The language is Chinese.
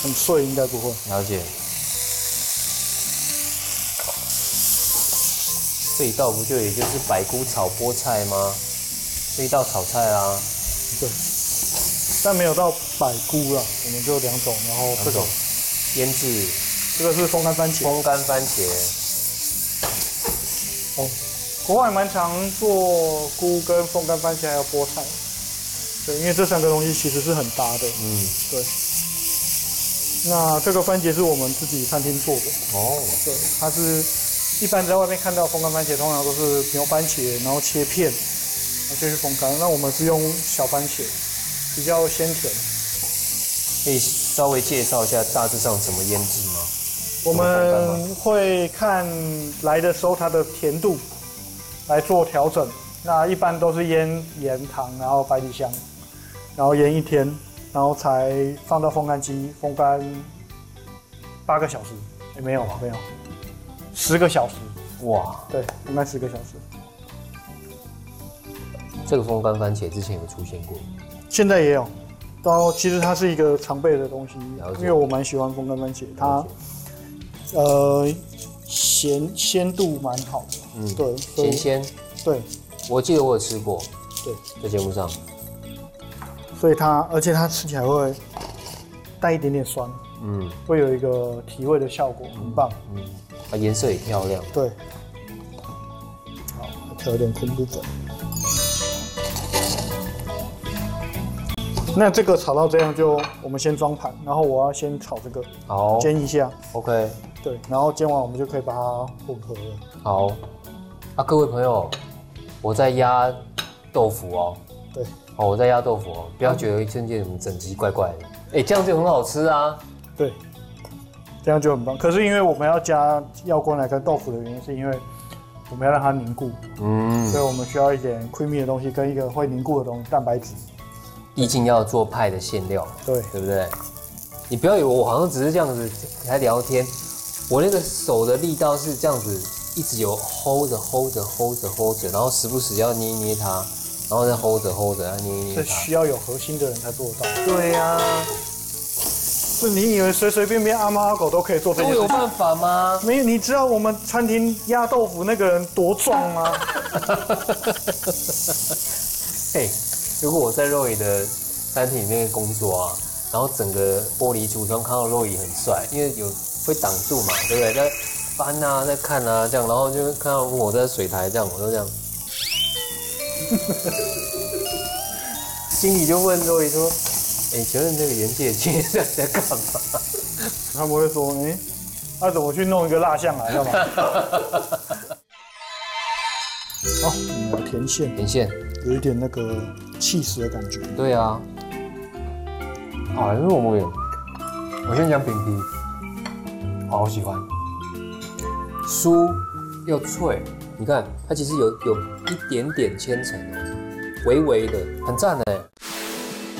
很碎应该不会。 了解。这一道不就也就是百菇炒菠菜吗？这一道炒菜啊。 对，但没有到百菇啦，我们就2种，然后这种腌制， 这个是风干番茄。 风干番茄。 哦，国外蛮常做菇跟风干番茄还有菠菜。对，因为这3个东西其实是很搭的。对。那这个番茄是我们自己餐厅做的。哦。对，它是一般在外面看到风干番茄，通常都是牛番茄，然后切片，然后就去风干。那我们是用小番茄，比较鲜甜。 可以稍微介绍一下大致上怎么腌制吗？ 我们会看来的时候它的甜度来做调整。那一般都是腌盐、糖，然后百里香，然后腌1天，然后才放到风干机风干8个小时。没有，10个小时。哇，对，风干10个小时。 这个风干番茄之前有出现过， 现在也有。然后其实它是一个常备的东西，因为我蛮喜欢风干番茄，它鲜度蛮好的。对，咸。对， 我记得我有吃过。 对， 在节目上。 所以而且它吃起来会带一点点酸。会有一个提味的效果，很棒。 颜色也漂亮。 对。好，调一点昆布粉。那这个炒到这样我们先装盘，然后我要先炒这个，好，煎一下。OK。对，然后煎完我们就可以把它混合了。好。 各位朋友，我在压豆腐哦。 对。 我在压豆腐哦，不要觉得瞬间整集怪怪的。这样就很好吃啊。 对，这样就很棒。可是因为我们要加药罐来跟豆腐的原因，是因为我们要让它凝固。所以我们需要一点 creamy 的东西跟一个会凝固的东西，蛋白质。 毕竟要做派的馅料，对不对？你不要以为我好像只是这样子来聊天，我那个手的力道是这样子，一直有 hold 着，然后时不时要捏它，然后再 hold 着，捏它。 这需要有核心的人才做得到。 对呀。 是你以为随随便便阿猫阿狗都可以做这件事？ 都有办法吗？ 没有，你知道我们餐厅压豆腐那个人多壮吗？ 嘿。如果我在肉姨的餐厅里面工作啊，然后整个玻璃橱窗看到肉姨很帅，因为会挡住嘛，对不对？在翻啊，在看啊，这样，然后就看到我在水台这样，我就这样，经理就问肉姨说：“请问这个袁姐今天在干嘛？” 他们会说：“他怎么去弄一个蜡像来干嘛？”好，我们来填馅，有一点那个起司的感觉。 对啊，好，这是我们我先讲饼皮，好喜欢，酥又脆，你看它其实有一点点千层哦，微微的，很赞哎。